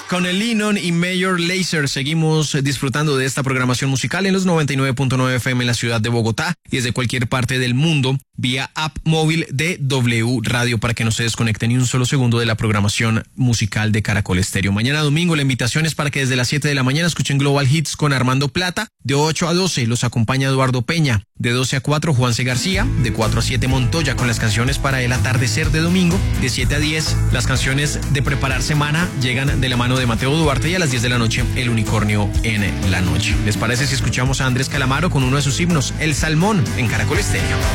Con el Lennon y Major Lazer seguimos disfrutando de esta programación musical en los 99.9 FM en la ciudad de Bogotá y desde cualquier parte del mundo vía app móvil de W Radio para que no se desconecte ni un solo segundo de la programación musical de Caracol Estéreo. Mañana domingo la invitación es para que desde las 7 de la mañana escuchen Global Hits con Armando Plata. De 8 a 12 los acompaña Eduardo Peña. De 12 a 4 Juanse García. De 4 a 7 Montoya con las canciones para el atardecer de domingo. De 7 a 10 las canciones de preparar semana llegan de la mano de Mateo Duarte y a las 10 de la noche El Unicornio en la noche. ¿Les parece si escuchamos a Andrés Calamaro con uno de sus himnos, El Salmón, en Caracol Estéreo?